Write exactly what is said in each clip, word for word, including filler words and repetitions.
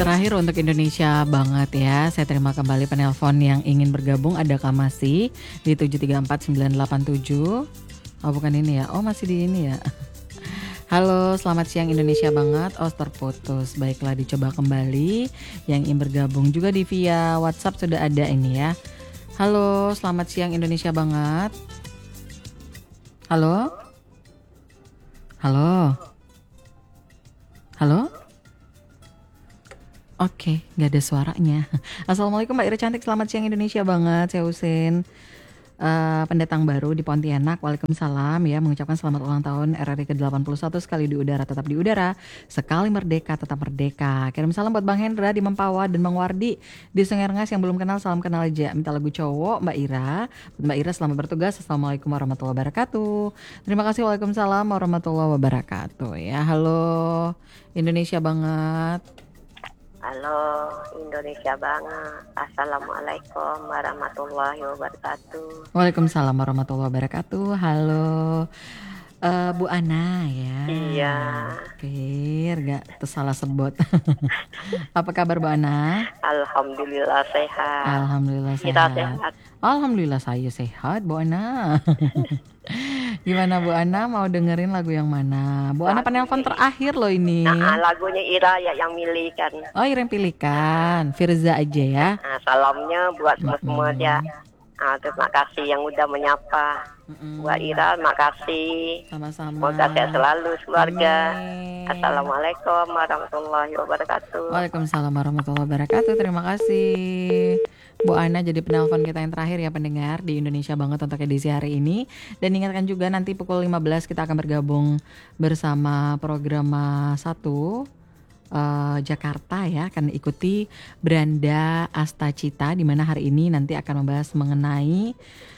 Terakhir untuk Indonesia banget ya. Saya terima kembali penelpon yang ingin bergabung. Adakah masih di tujuh tiga empat sembilan delapan tujuh? Oh bukan ini ya. Oh masih di ini ya. Halo, selamat siang Indonesia banget. Oh terputus. Baiklah, dicoba kembali. Yang ingin bergabung juga di via WhatsApp sudah ada ini ya. Halo, selamat siang Indonesia banget. Halo? Halo? Halo? Oke, nggak ada suaranya. Assalamualaikum Mbak Ira cantik, selamat siang Indonesia banget. Saya Husin, uh, pendatang baru di Pontianak. Waalaikumsalam ya, mengucapkan selamat ulang tahun R R I ke delapan puluh satu. Sekali di udara tetap di udara, sekali merdeka tetap merdeka. Kirim salam buat Bang Hendra di Mempawah dan Bang Wardi di Sungai Rengas. Yang belum kenal salam kenal aja. Minta lagu cowok Mbak Ira. Mbak Ira selamat bertugas. Assalamualaikum warahmatullahi wabarakatuh. Terima kasih. Waalaikumsalam warahmatullahi wabarakatuh ya. Halo Indonesia banget. Halo Indonesia banget. Assalamualaikum warahmatullahi wabarakatuh. Waalaikumsalam warahmatullahi wabarakatuh. Halo uh, Bu Ana ya. Iya. Pikir gak tersalah sebut. Apa kabar Bu Ana? Alhamdulillah sehat. Alhamdulillah sehat. Kita sehat. Alhamdulillah saya sehat Bu Ana. Gimana Bu Ana, mau dengerin lagu yang mana? Bu Ana penelpon terakhir loh ini. Nah, lagunya Ira ya yang milih kan. Oh Ira yang pilihkan, Firza aja ya. Nah, salamnya buat semua dia. Nah, terima kasih yang udah menyapa. Mm-mm. Buat Ira, makasih. Sama-sama. Semoga sehat selalu keluarga. Amin. Assalamualaikum warahmatullahi wabarakatuh. Waalaikumsalam warahmatullahi wabarakatuh. Terima kasih Bu Ana jadi penelpon kita yang terakhir ya pendengar di Indonesia banget untuk edisi hari ini. Dan ingatkan juga nanti pukul lima belas kita akan bergabung bersama program satu uh, Jakarta ya, akan ikuti Beranda Astacita di mana hari ini nanti akan membahas mengenai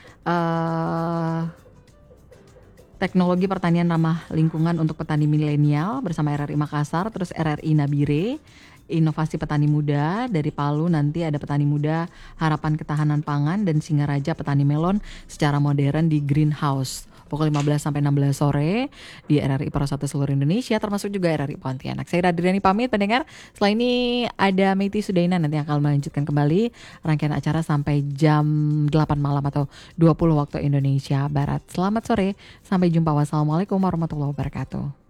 uh, teknologi pertanian ramah lingkungan untuk petani milenial bersama R R I Makassar, terus R R I Nabire. Inovasi petani muda dari Palu, nanti ada petani muda harapan ketahanan pangan, dan Singaraja petani melon secara modern di greenhouse. Pukul lima belas sampai enam belas sore di R R I Pro satu seluruh Indonesia, termasuk juga R R I Pontianak. Saya Radriani pamit pendengar. Setelah ini ada Meiti Sudaina nanti akan melanjutkan kembali rangkaian acara sampai jam delapan malam atau dua puluh waktu Indonesia Barat. Selamat sore, sampai jumpa. Wassalamualaikum warahmatullahi wabarakatuh.